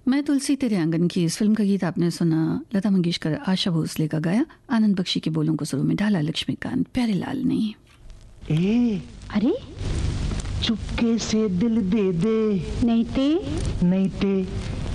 मैं तुलसी तेरे आंगन की इस फिल्म का गीत आपने सुना। लता मंगेशकर, आशा भोसले का गाया, आनंद बख्शी के बोलों को सुरों में ढाला लक्ष्मीकांत प्यारेलाल ने। ए अरे चुपके से दिल दे दे, नहीं ते नहीं ते